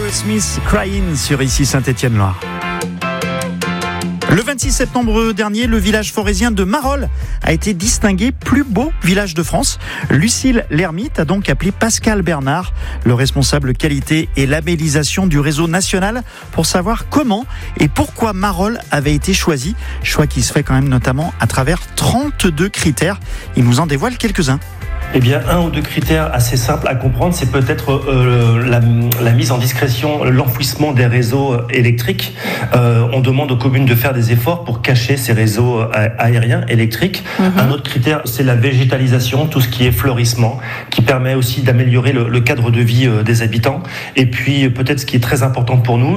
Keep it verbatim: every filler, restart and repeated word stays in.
Smith, Crying sur ici Saint-Étienne-Loire. Le vingt-six septembre dernier, le village forésien de Marolles a été distingué plus beau village de France. Lucille Lermite a donc appelé Pascal Bernard, le responsable qualité et labellisation du réseau national, pour savoir comment et pourquoi Marolles avait été choisi. Choix qui se fait quand même notamment à travers trente-deux critères. Il nous en dévoile quelques-uns. Eh bien, un ou deux critères assez simples à comprendre, c'est peut-être euh, la, la mise en discrétion, l'enfouissement des réseaux électriques. Euh, on demande aux communes de faire des efforts pour cacher ces réseaux aériens électriques. Mmh. Un autre critère, c'est la végétalisation, tout ce qui est fleurissement, qui permet aussi d'améliorer le, le cadre de vie des habitants. Et puis, peut-être ce qui est très important pour nous,